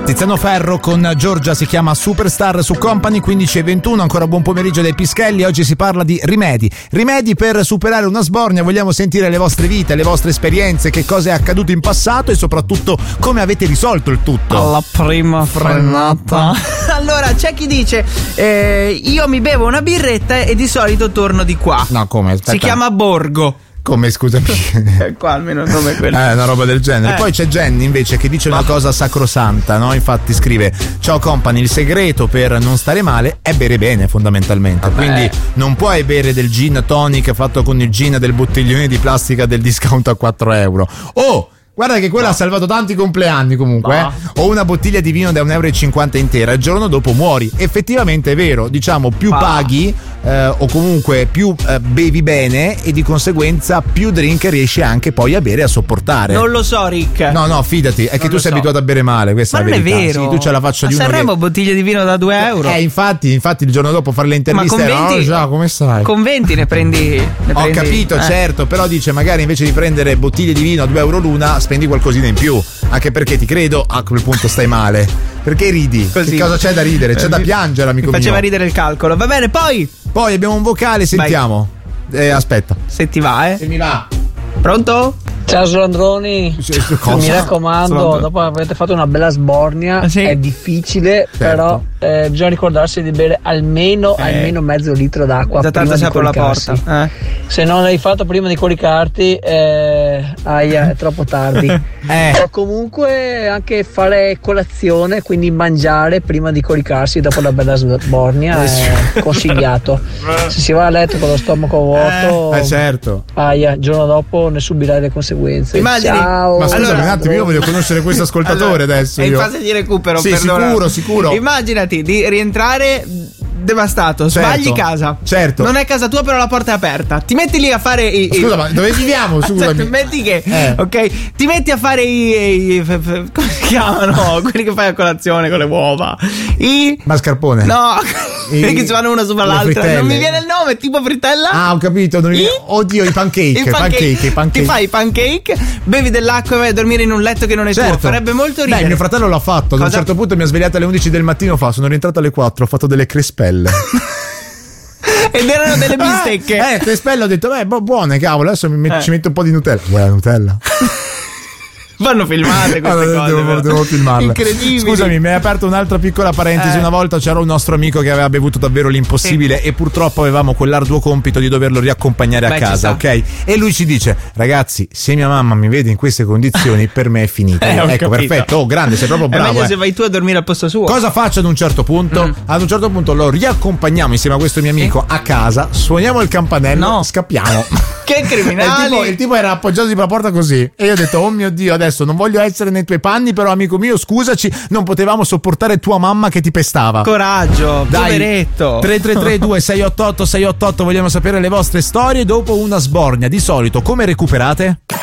Tiziano Ferro con Giorgia, si chiama Superstar su Company, 15:21. Ancora buon pomeriggio dai Pischelli. Oggi si parla di rimedi per superare una sbornia. Vogliamo sentire le vostre vite, le vostre esperienze, che cosa è accaduto in passato e soprattutto come avete risolto il tutto. Alla prima frenata. Allora c'è chi dice io mi bevo una birretta e di solito torno di qua. No, come? Aspetta. Si chiama Borgo. Come, scusami? Qua almeno il nome è quello. Una roba del genere. Poi c'è Jenny invece che dice una cosa sacrosanta, no? Infatti scrive: ciao Company, il segreto per non stare male è bere bene, fondamentalmente. Quindi non puoi bere del gin tonic fatto con il gin del bottiglione di plastica del discount a 4 euro. Guarda che quello ha salvato tanti compleanni comunque. O una bottiglia di vino da 1,50 euro intera, il giorno dopo muori. Effettivamente è vero, diciamo, più paghi o comunque più bevi bene e di conseguenza più drink riesci anche poi a bere e a sopportare. Non lo so, Rick. No, fidati, è che tu sei abituato a bere male, questa ma è la verità. Non è vero. Sì, tu c'hai la faccia di uno Sanremo che... bottiglie di vino da 2 euro. Infatti il giorno dopo fare le interviste ma con 20, già, come stai? Con 20 ne prendi. Ho capito, certo, però dice magari invece di prendere bottiglie di vino a 2 euro l'una, spendi qualcosina in più, anche perché ti credo a quel punto stai male. Perché ridi? Così. Che cosa c'è da ridere? C'è da piangere, amico mio. Faceva ridere il calcolo. Va bene, poi abbiamo un vocale, sentiamo. Aspetta. Se ti va, Se mi va. Pronto? Ciao Slandroni, mi raccomando, dopo avete fatto una bella sbornia, è difficile, però bisogna ricordarsi di bere almeno mezzo litro d'acqua prima di coricarsi. Se non l'hai fatto prima di coricarti, è troppo tardi. O comunque anche fare colazione, quindi mangiare prima di coricarsi dopo la bella sbornia è consigliato. Se si va a letto con lo stomaco vuoto, certo, il giorno dopo ne subirai le conseguenze. Immagini. Ciao. Ma scusami un attimo, io voglio conoscere questo ascoltatore adesso. È in fase di recupero. Sì, sicuro. Immaginati di rientrare devastato, sbagli casa. Certo. Non è casa tua, però la porta è aperta. Ti metti lì a fare Scusa, ma dove viviamo? Scusami. Metti che ok, ti metti a fare come si chiamano? Quelli che fai a colazione con le uova. Mascarpone. No, quelli che si vanno uno sopra l'altro. Non mi viene il nome, tipo frittella. Ho capito. Oddio, i pancake. Ti fai i pancake, bevi dell'acqua e vai a dormire in un letto che non è tuo. Farebbe molto ridere. Mio fratello l'ha fatto. Ad un certo punto mi ha svegliato alle 11 del mattino, sono rientrato alle 4, ho fatto delle crespelle. Ed erano delle bistecche. Crespelle, ho detto, buone, cavolo, adesso ci metto un po' di Nutella. Vuoi la Nutella? Vanno filmate queste cose. Devo filmarle. Incredibile. Scusami, mi hai aperto un'altra piccola parentesi. Una volta c'era un nostro amico che aveva bevuto davvero l'impossibile e purtroppo avevamo quell'arduo compito di doverlo riaccompagnare a casa, ok? E lui ci dice: ragazzi, se mia mamma mi vede in queste condizioni, per me è finita. Ecco, perfetto, grande, sei proprio bravo. È meglio se vai tu a dormire al posto suo. Cosa faccio ad un certo punto? Ad un certo punto lo riaccompagniamo insieme a questo mio amico a casa, suoniamo il campanello, scappiamo. Che criminali! Il tipo era appoggiato sulla porta così e io ho detto: oh mio Dio, adesso non voglio essere nei tuoi panni, però amico mio, scusaci, non potevamo sopportare tua mamma che ti pestava. Coraggio, poveretto. 333-2688-688, vogliamo sapere le vostre storie dopo una sbornia. Di solito come recuperate?